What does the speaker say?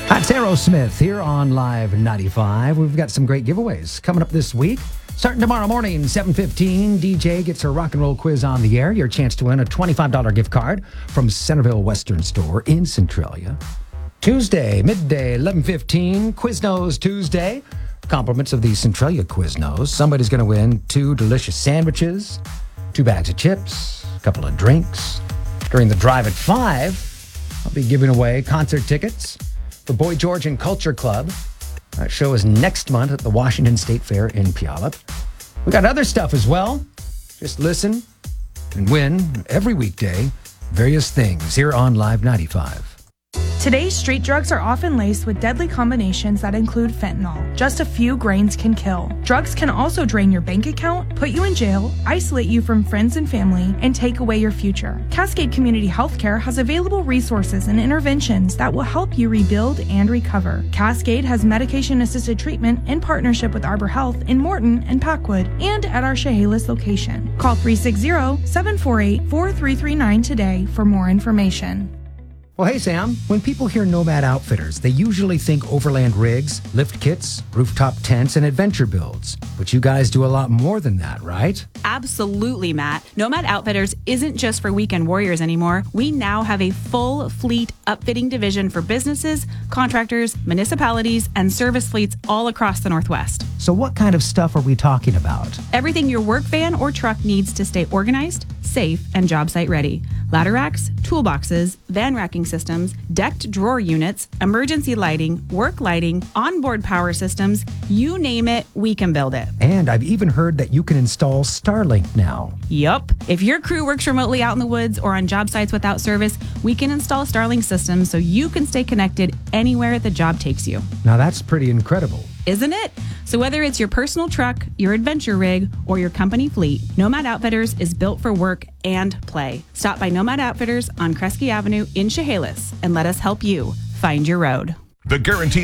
That's Aerosmith here on Live 95. We've got some great giveaways coming up this week. Starting tomorrow morning, 7:15, DJ gets her rock and roll quiz on the air. Your chance to win a $25 gift card from Centerville Western Store in Centralia. Tuesday, midday, 11:15, Quiznos Tuesday. Compliments of the Centralia Quiznos. Somebody's going to win 2 delicious sandwiches, 2 bags of chips, a couple of drinks. During the drive at 5, I'll be giving away concert tickets for Boy George and Culture Club. That show is next month at the Washington State Fair in Puyallup. We got other stuff as well. Just listen and win every weekday various things here on Live 95. Today's street drugs are often laced with deadly combinations that include fentanyl. Just a few grains can kill. Drugs can also drain your bank account, put you in jail, isolate you from friends and family, and take away your future. Cascade Community Healthcare has available resources and interventions that will help you rebuild and recover. Cascade has medication-assisted treatment in partnership with Arbor Health in Morton and Packwood and at our Chehalis location. Call 360-748-4339 today for more information. Well, hey, Sam, when people hear Nomad Outfitters, they usually think overland rigs, lift kits, rooftop tents, and adventure builds. But you guys do a lot more than that, right? Absolutely, Matt. Nomad Outfitters isn't just for weekend warriors anymore. We now have a full fleet upfitting division for businesses, contractors, municipalities, and service fleets all across the Northwest. So what kind of stuff are we talking about? Everything your work van or truck needs to stay organized, safe, and job site ready. Ladder racks, toolboxes, van racking systems, decked drawer units, emergency lighting, work lighting, onboard power systems, you name it, we can build it. And I've even heard that you can install Starlink now. Yup. If your crew works remotely out in the woods or on job sites without service, we can install Starlink systems so you can stay connected anywhere the job takes you. Now that's pretty incredible. Isn't it? So whether it's your personal truck, your adventure rig, or your company fleet, Nomad Outfitters is built for work and play. Stop by Nomad Outfitters on Kresge Avenue in Chehalis and let us help you find your road. The Guaranteed